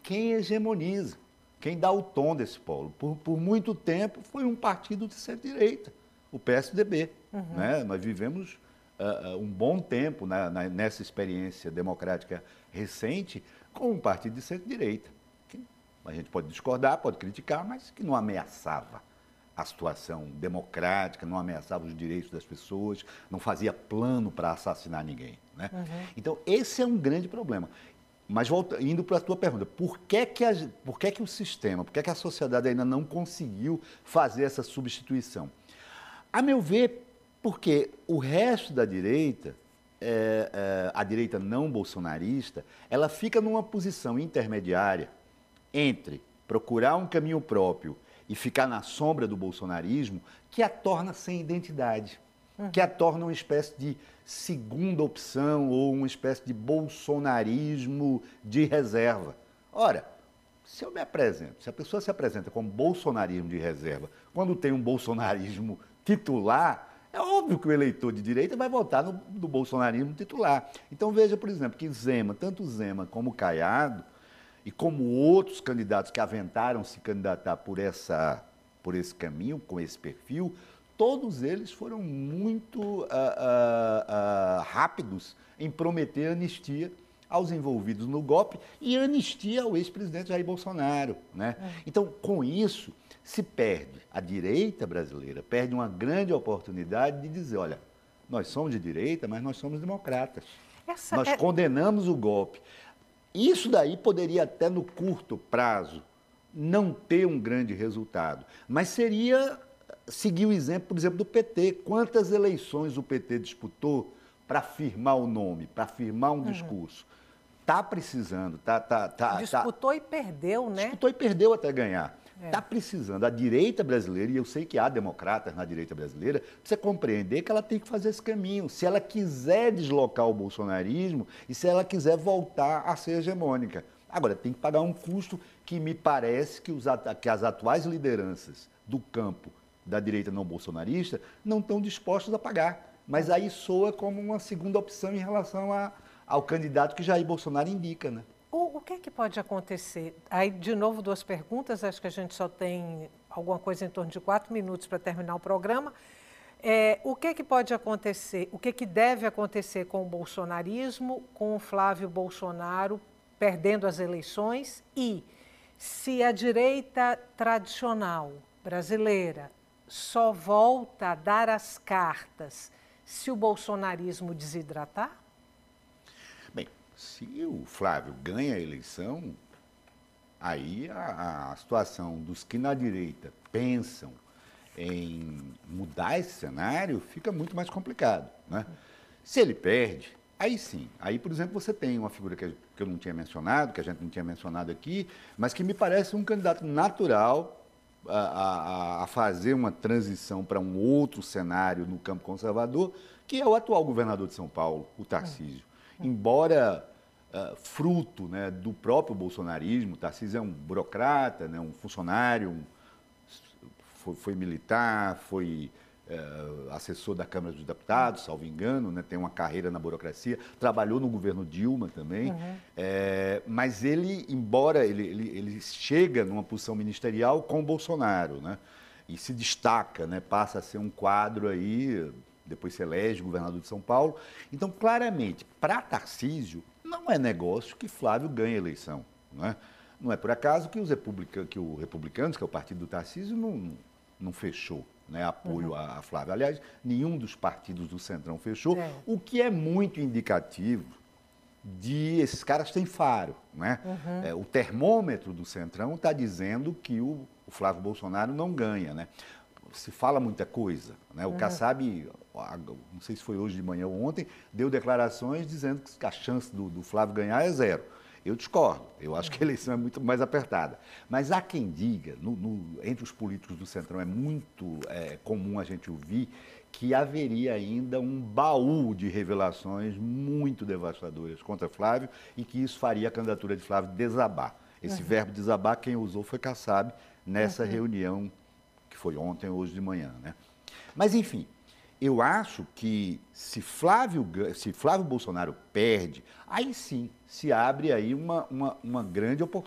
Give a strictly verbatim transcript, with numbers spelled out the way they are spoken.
quem hegemoniza, quem dá o tom desse polo. Por, por muito tempo foi um partido de centro-direita, o P S D B. Uhum. Né? Nós vivemos uh, um bom tempo na, na, nessa experiência democrática recente com um partido de centro-direita. A gente pode discordar, pode criticar, mas que não ameaçava a situação democrática, não ameaçava os direitos das pessoas, não fazia plano para assassinar ninguém. Né? Uhum. Então, esse é um grande problema. Mas volta, indo para a tua pergunta, por que que, a, por que que o sistema, por que que a sociedade ainda não conseguiu fazer essa substituição? A meu ver, porque o resto da direita, é, é, a direita não bolsonarista, ela fica numa posição intermediária entre procurar um caminho próprio e ficar na sombra do bolsonarismo, que a torna sem identidade, uhum. que a torna uma espécie de segunda opção ou uma espécie de bolsonarismo de reserva. Ora, se eu me apresento, se a pessoa se apresenta como bolsonarismo de reserva, quando tem um bolsonarismo titular, é óbvio que o eleitor de direita vai votar no, no bolsonarismo titular. Então veja, por exemplo, que Zema, tanto Zema como Caiado, e como outros candidatos que aventaram se candidatar por, essa, por esse caminho, com esse perfil, todos eles foram muito uh, uh, uh, rápidos em prometer anistia aos envolvidos no golpe e anistia ao ex-presidente Jair Bolsonaro. Né? É. Então, com isso, se perde, a direita brasileira perde uma grande oportunidade de dizer, olha, nós somos de direita, mas nós somos democratas. Essa nós é... condenamos o golpe. Isso daí poderia até no curto prazo não ter um grande resultado, mas seria seguir o exemplo, por exemplo, do P T. Quantas eleições o P T disputou para firmar o nome, para firmar um uhum. discurso? Está precisando, tá, tá, tá, disputou tá, e perdeu, né? Disputou e perdeu até ganhar. Está é. precisando. A direita brasileira, e eu sei que há democratas na direita brasileira, precisa compreender que ela tem que fazer esse caminho. Se ela quiser deslocar o bolsonarismo e se ela quiser voltar a ser hegemônica. Agora, tem que pagar um custo que me parece que, os, que as atuais lideranças do campo da direita não bolsonarista não estão dispostas a pagar. Mas aí soa como uma segunda opção em relação a, ao candidato que Jair Bolsonaro indica, né? O, o que é que pode acontecer? Aí, de novo, duas perguntas. Acho que a gente só tem alguma coisa em torno de quatro minutos para terminar o programa. É, o que é que pode acontecer? O que é que deve acontecer com o bolsonarismo, com o Flávio Bolsonaro perdendo as eleições? E se a direita tradicional brasileira só volta a dar as cartas se o bolsonarismo desidratar? Bem, se o Flávio ganha a eleição, aí a, a situação dos que na direita pensam em mudar esse cenário fica muito mais complicado, né? Se ele perde, aí sim. Aí, por exemplo, você tem uma figura que eu não tinha mencionado, que a gente não tinha mencionado aqui, mas que me parece um candidato natural a, a, a fazer uma transição para um outro cenário no campo conservador, que é o atual governador de São Paulo, o Tarcísio. Embora uh, fruto, né, do próprio bolsonarismo, o Tarcísio é um burocrata, né, um funcionário, um, foi, foi militar, foi uh, assessor da Câmara dos Deputados, salvo engano, né, tem uma carreira na burocracia, trabalhou no governo Dilma também, uhum. é, mas ele, embora ele, ele, ele chega numa posição ministerial com o Bolsonaro, né, e se destaca, né, passa a ser um quadro aí, depois se elege governador de São Paulo. Então, claramente, para Tarcísio, não é negócio que Flávio ganhe a eleição. Não é, não é por acaso que os republicanos, que o Republicanos, que é o partido do Tarcísio, não, não fechou, né, apoio uhum. a, a Flávio. Aliás, nenhum dos partidos do Centrão fechou, é. o que é muito indicativo de esses caras têm faro. Né? Uhum. É, o termômetro do Centrão está dizendo que o, o Flávio Bolsonaro não ganha, né? Se fala muita coisa, né? O uhum. Kassab, não sei se foi hoje de manhã ou ontem, deu declarações dizendo que a chance do, do Flávio ganhar é zero. Eu discordo, eu acho que a eleição é muito mais apertada. Mas há quem diga, no, no, entre os políticos do Centrão é muito é, comum a gente ouvir, que haveria ainda um baú de revelações muito devastadoras contra Flávio e que isso faria a candidatura de Flávio desabar. Esse uhum. verbo desabar, quem usou foi Kassab nessa uhum. reunião que foi ontem ou hoje de manhã, né? Mas, enfim, eu acho que se Flávio, se Flávio Bolsonaro perde, aí sim se abre aí uma, uma, uma grande oportunidade.